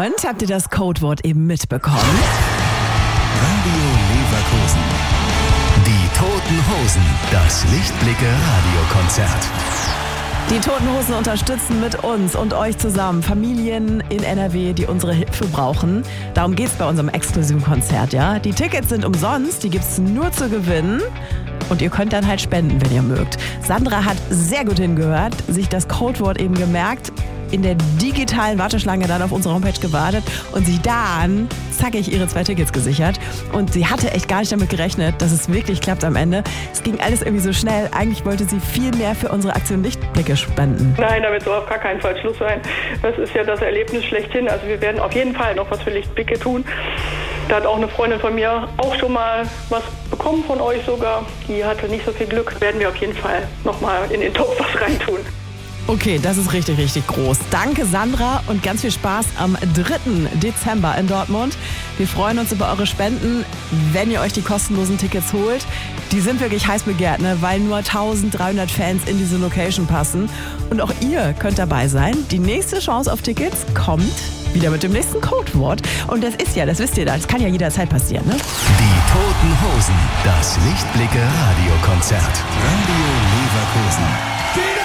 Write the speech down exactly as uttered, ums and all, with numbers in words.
Und habt ihr das Codewort eben mitbekommen? Radio Leverkusen. Die Toten Hosen. Das Lichtblicke-Radiokonzert. Die Toten Hosen unterstützen mit uns und euch zusammen Familien in N R W, die unsere Hilfe brauchen. Darum geht es bei unserem exklusiven Konzert, ja. Die Tickets sind umsonst, die gibt es nur zu gewinnen. Und ihr könnt dann halt spenden, wenn ihr mögt. Sandra hat sehr gut hingehört, sich das Codewort eben gemerkt, in der digitalen Warteschlange dann auf unsere Homepage gewartet und sich dann zackig ihre zwei Tickets gesichert. Und sie hatte echt gar nicht damit gerechnet, dass es wirklich klappt am Ende. Es ging alles irgendwie so schnell. Eigentlich wollte sie viel mehr für unsere Aktion Lichtblicke spenden. Nein, damit soll auf gar keinen Fall Schluss sein. Das ist ja das Erlebnis schlechthin. Also wir werden auf jeden Fall noch was für Lichtblicke tun. Da hat auch eine Freundin von mir auch schon mal was bekommen von euch sogar. Die hatte nicht so viel Glück. Werden wir auf jeden Fall noch mal in den Topf was reintun. Okay, das ist richtig, richtig groß. Danke, Sandra, und ganz viel Spaß am dritten Dezember in Dortmund. Wir freuen uns über eure Spenden, wenn ihr euch die kostenlosen Tickets holt. Die sind wirklich heiß begehrt, ne? Weil nur eintausenddreihundert Fans in diese Location passen. Und auch ihr könnt dabei sein. Die nächste Chance auf Tickets kommt wieder mit dem nächsten Codewort. Und das ist ja, das wisst ihr, das kann ja jederzeit passieren, ne? Die Toten Hosen. Das Lichtblicke-Radiokonzert. Radio Leverkusen.